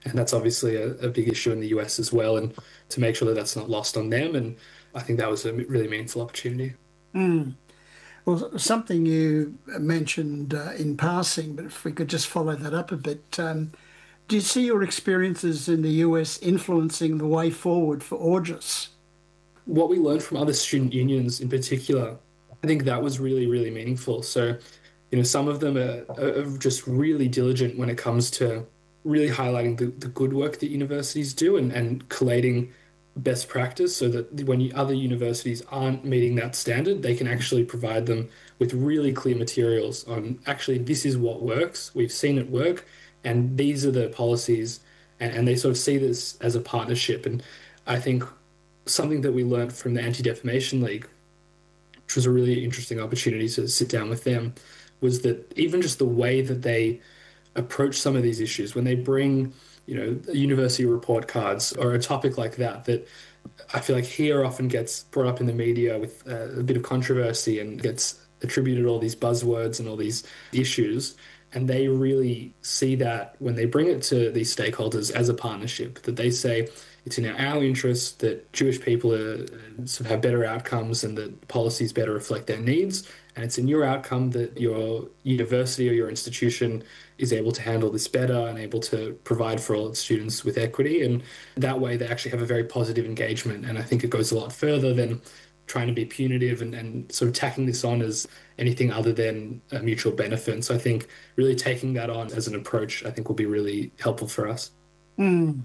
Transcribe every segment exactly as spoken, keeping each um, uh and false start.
And that's obviously a, a big issue in the U S as well. And to make sure that that's not lost on them. And I think that was a really meaningful opportunity. Mm. Well, something you mentioned uh, in passing, but if we could just follow that up a bit. Um, do you see your experiences in the U S influencing the way forward for AUJUS? What we learned from other student unions in particular, I think that was really, really meaningful. So, you know, some of them are, are just really diligent when it comes to really highlighting the, the good work that universities do and, and collating best practice so that when you, other universities aren't meeting that standard, they can actually provide them with really clear materials on actually this is what works, we've seen it work, and these are the policies, and, and they sort of see this as a partnership. And I think something that we learned from the Anti-Defamation League, which was a really interesting opportunity to sit down with them, was that even just the way that they approach some of these issues, when they bring, you know, university report cards or a topic like that, that I feel like here often gets brought up in the media with uh, a bit of controversy and gets attributed all these buzzwords and all these issues. And they really see that when they bring it to these stakeholders as a partnership, that they say it's in our interest that Jewish people are, sort of have better outcomes and that policies better reflect their needs. And it's in your outcome that your university or your institution is able to handle this better and able to provide for all its students with equity. And that way they actually have a very positive engagement. And I think it goes a lot further than trying to be punitive and, and sort of tacking this on as anything other than a mutual benefit. And so I think really taking that on as an approach, I think will be really helpful for us. Mm.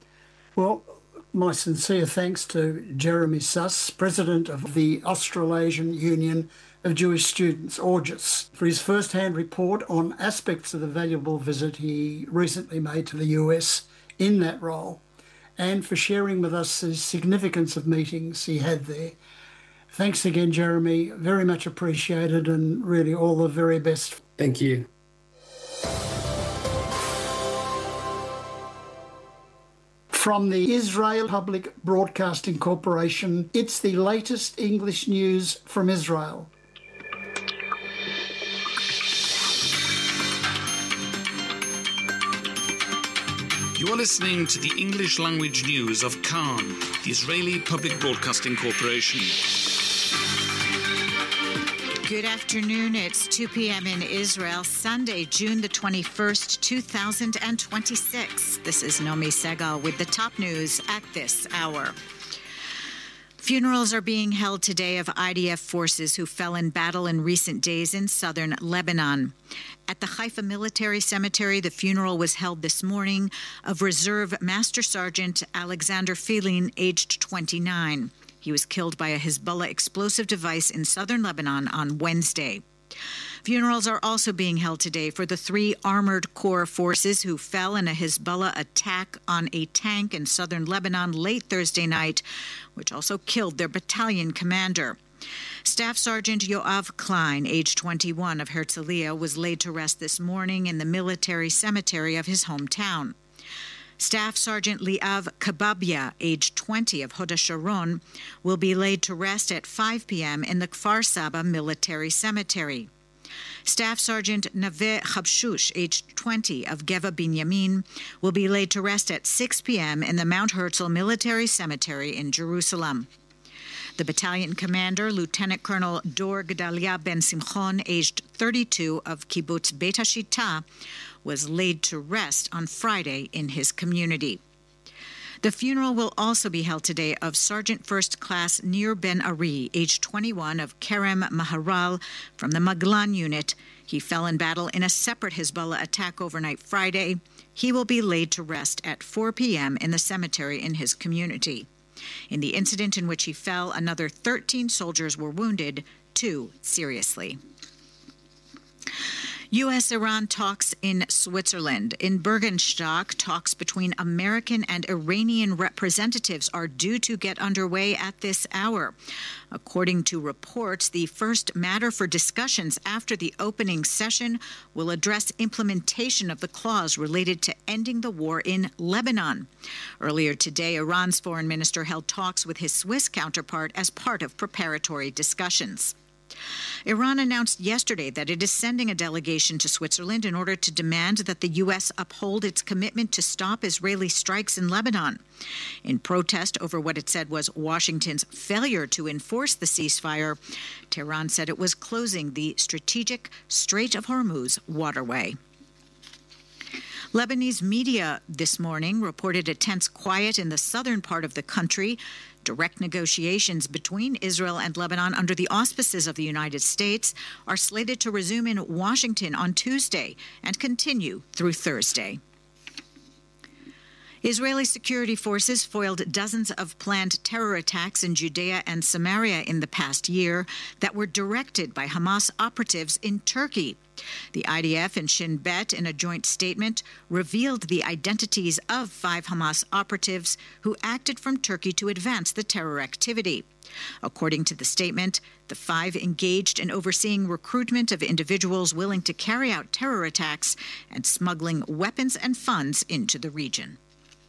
Well, my sincere thanks to Jeremy Suss, President of the Australasian Union of Jewish Students, AUJUS, for his first-hand report on aspects of the valuable visit he recently made to the U S in that role, and for sharing with us the significance of meetings he had there. Thanks again, Jeremy. Very much appreciated, and really all the very best. Thank you. From the Israel Public Broadcasting Corporation, it's the latest English news from Israel. You are listening to the English language news of Khan, the Israeli Public Broadcasting Corporation. Good afternoon. It's two p.m. in Israel, Sunday, June the twenty-first, two thousand twenty-six. This is Nomi Segal with the top news at this hour. Funerals are being held today of I D F forces who fell in battle in recent days in southern Lebanon. At the Haifa Military Cemetery, the funeral was held this morning of Reserve Master Sergeant Alexander Filin, aged twenty-nine. He was killed by a Hezbollah explosive device in southern Lebanon on Wednesday. Funerals are also being held today for the three armored corps forces who fell in a Hezbollah attack on a tank in southern Lebanon late Thursday night, which also killed their battalion commander. Staff Sergeant Yoav Klein, age twenty-one, of Herzliya, was laid to rest this morning in the military cemetery of his hometown. Staff Sergeant Liav Kababia, age twenty, of Hod HaSharon, will be laid to rest at five p.m. in the Kfar Saba Military Cemetery. Staff Sergeant Naveh Chabshush, age twenty, of Geva Binyamin, will be laid to rest at six p.m. in the Mount Herzl Military Cemetery in Jerusalem. The battalion commander, Lieutenant Colonel Dor Gedalia Ben Simchon, aged thirty-two, of Kibbutz Beit HaShita, was laid to rest on Friday in his community. The funeral will also be held today of Sergeant First Class Nir Ben Ari, age twenty-one, of Kerem Maharal, from the Maglan unit. He fell in battle in a separate Hezbollah attack overnight Friday. He will be laid to rest at four p.m. in the cemetery in his community. In the incident in which he fell, another thirteen soldiers were wounded, two seriously. U S Iran talks in Switzerland. In Bergenstock, talks between American and Iranian representatives are due to get underway at this hour. According to reports, the first matter for discussions after the opening session will address implementation of the clause related to ending the war in Lebanon. Earlier today, Iran's foreign minister held talks with his Swiss counterpart as part of preparatory discussions. Iran announced yesterday that it is sending a delegation to Switzerland in order to demand that the U S uphold its commitment to stop Israeli strikes in Lebanon. In protest over what it said was Washington's failure to enforce the ceasefire, Tehran said it was closing the strategic Strait of Hormuz waterway. Lebanese media this morning reported a tense quiet in the southern part of the country. Direct negotiations between Israel and Lebanon under the auspices of the United States are slated to resume in Washington on Tuesday and continue through Thursday. Israeli security forces foiled dozens of planned terror attacks in Judea and Samaria in the past year that were directed by Hamas operatives in Turkey. The I D F and Shin Bet, in a joint statement, revealed the identities of five Hamas operatives who acted from Turkey to advance the terror activity. According to the statement, the five engaged in overseeing recruitment of individuals willing to carry out terror attacks and smuggling weapons and funds into the region.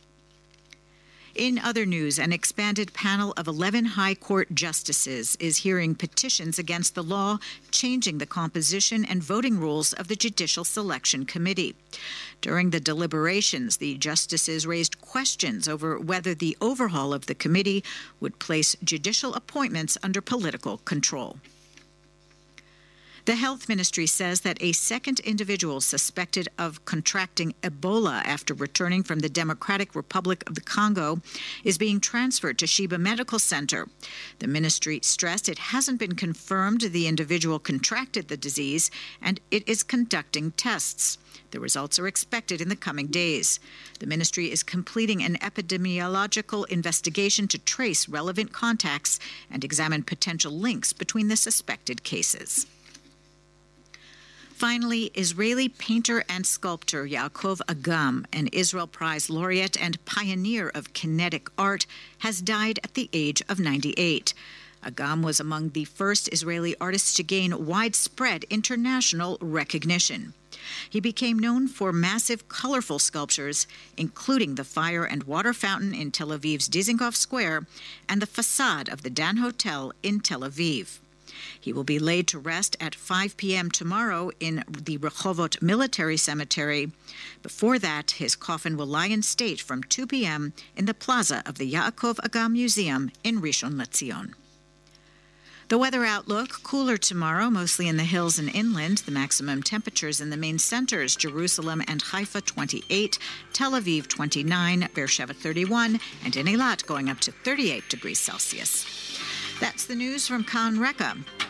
In other news, an expanded panel of eleven High Court justices is hearing petitions against the law changing the composition and voting rules of the Judicial Selection Committee. During the deliberations, the justices raised questions over whether the overhaul of the committee would place judicial appointments under political control. The health ministry says that a second individual suspected of contracting Ebola after returning from the Democratic Republic of the Congo is being transferred to Sheba Medical Center. The ministry stressed it hasn't been confirmed the individual contracted the disease, and it is conducting tests. The results are expected in the coming days. The ministry is completing an epidemiological investigation to trace relevant contacts and examine potential links between the suspected cases. Finally, Israeli painter and sculptor Yaakov Agam, an Israel Prize laureate and pioneer of kinetic art, has died at the age of ninety-eight. Agam was among the first Israeli artists to gain widespread international recognition. He became known for massive, colorful sculptures, including the fire and water fountain in Tel Aviv's Dizengoff Square and the facade of the Dan Hotel in Tel Aviv. He will be laid to rest at five p.m. tomorrow in the Rehovot Military Cemetery. Before that, his coffin will lie in state from two p.m. in the plaza of the Yaakov Agam Museum in Rishon LeZion. The weather outlook: cooler tomorrow, mostly in the hills and inland. The maximum temperatures in the main centers: Jerusalem and Haifa twenty-eight, Tel Aviv twenty-nine, Beersheba thirty-one, and in Eilat going up to thirty-eight degrees Celsius. That's the news from Kan Reka.